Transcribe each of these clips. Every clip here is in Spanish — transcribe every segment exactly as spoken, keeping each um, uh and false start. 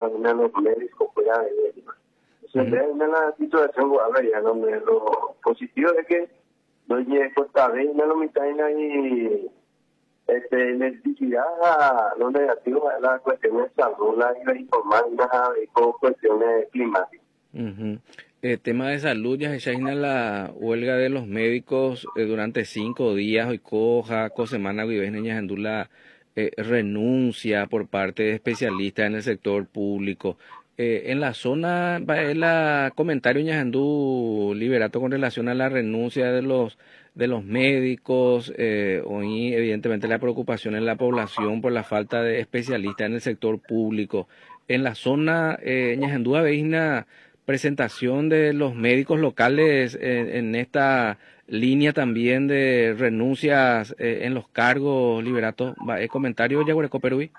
una los médicos fuera de él. Entonces, uh-huh. en la situación, a ver, ya no me lo positivo es que no llegue Costa Vez, no lo mitad y este, electricidad, lo negativo es la cuestión de salud, la iba a informar nada de cuestiones climáticas. Uh-huh. El tema de salud, ya se llama la huelga de los médicos eh, durante cinco días, hoy coja, cosemana, vives niñas en la eh, renuncia por parte de especialistas en el sector público. Eh, en la zona, va el comentario ñajandú liberato con relación a la renuncia de los de los médicos, eh, hoy evidentemente la preocupación en la población por la falta de especialistas en el sector público. En la zona, eh, ñajandú veis una presentación de los médicos locales en, en esta línea también de renuncias eh, en los cargos, liberato. ¿El comentario, Yaguareco Perú?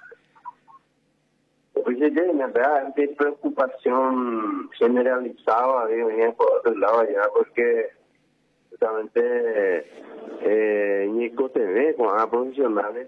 Oye, en verdad, hay preocupación generalizada, digo, por otro lado ya, porque justamente eh, Nico T V, con a profesionales,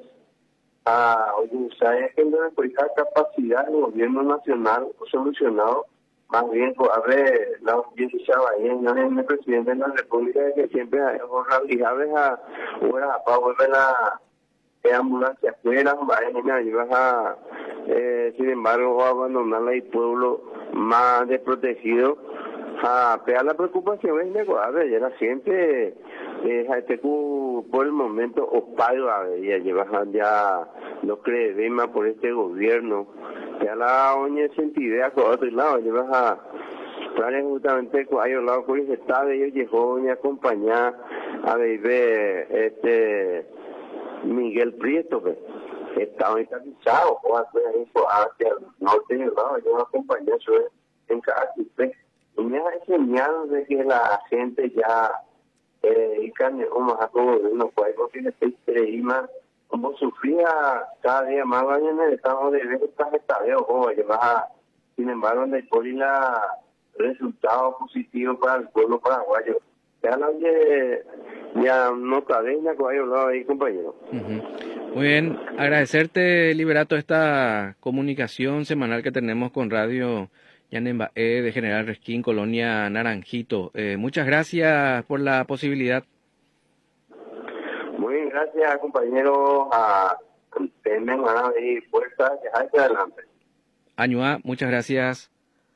a usar que no la capacidad del gobierno nacional solucionado. Más bien, pues, a ver, la audiencia va en el presidente de la República que siempre hay realizables a una para volver a ambulancia afuera, vas a, eh, sin embargo, va a abandonar el pueblo más desprotegido. A pegar la preocupación es negociable, ya la siempre eh, este, por el momento opayo, a ver, ya llevas ya no cree más por este gobierno. Ya la oña sin idea por otro lado, llevas a planes justamente con ellos lado con ese estado ellos llegó a acompañar a ver este Miguel Prieto, que estaba estabilizado o hacia el norte del lado, yo acompañé eso en cada cifre. Y me ha enseñado de que la gente ya eh, y carne como a todo no puede porque le extrema como sufría cada día más en el estado de ver estas estados como lleva sin embargo en el poli la resultado positivo para el pueblo paraguayo. Ya la oye ya no cadena con ellos lado ahí, compañero. Uh-huh. Muy bien, agradecerte, Liberato, esta comunicación semanal que tenemos con Radio Yanemba E de General Resquín, Colonia Naranjito. Eh, muchas gracias por la posibilidad. Muy bien, gracias, compañero. A tener ganas de ir fuerza hacia adelante. Añua, muchas gracias.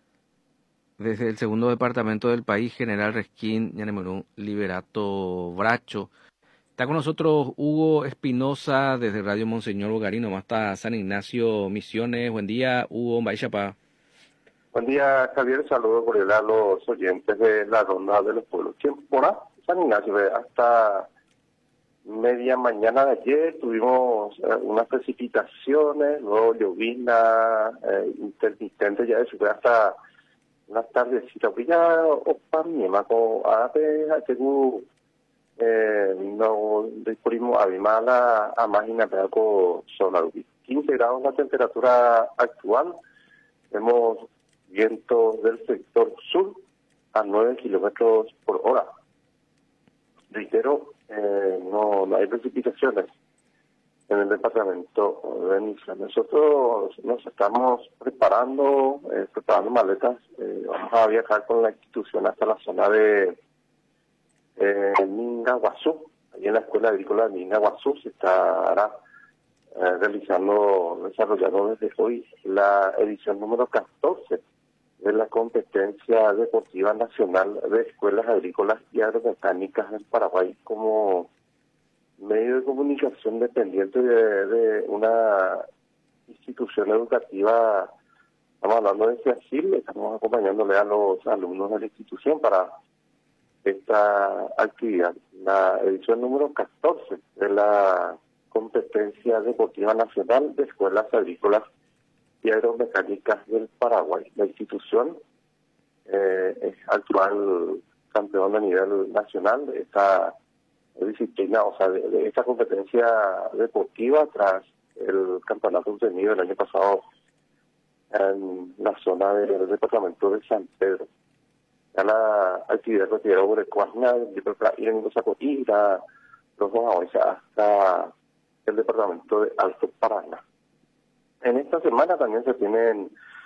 Desde el segundo departamento del país, General Resquín, Ñanemurú, Liberato Bracho. Está con nosotros Hugo Espinosa desde Radio Monseñor Bogarino, más hasta San Ignacio Misiones. Buen día, Hugo Mbaixapa. Buen día, Javier. Saludos cordiales a los oyentes de la Ronda de los Pueblos. Temporada, San Ignacio, hasta media mañana de ayer tuvimos eh, unas precipitaciones, luego llovizna eh, intermitente, ya eso fue hasta una tardecita, pues ya opa miema con ate ategu eh no descubrimos además la a máquina de algo solar. quince grados la temperatura actual, vemos vientos del sector sur a nueve kilómetros por hora. Reitero, eh, no, no hay precipitaciones en el departamento de Nizza. Nosotros nos estamos preparando, eh, preparando maletas. Eh, vamos a viajar con la institución hasta la zona de eh, Mingaguazú. Allí en la Escuela Agrícola de Mingaguazú se estará eh, realizando, desarrollando desde hoy la edición número catorce de la competencia deportiva nacional de escuelas agrícolas y agromecánicas del Paraguay como medio de comunicación dependiente de, de una institución educativa. Estamos hablando de CEACIL, estamos acompañándole a los alumnos de la institución para esta actividad. La edición número catorce de la competencia deportiva nacional de escuelas agrícolas y agromecánicas del Paraguay. La institución eh, es actual campeón a nivel nacional de esta disciplina, o sea, de, de esta competencia deportiva tras el campeonato obtenido el año pasado en la zona del departamento de San Pedro. Ya la actividad retirada sobre Cuajna, ir en Cosacoira, los dos hasta el departamento de Alto Paraná. En esta semana también se tienen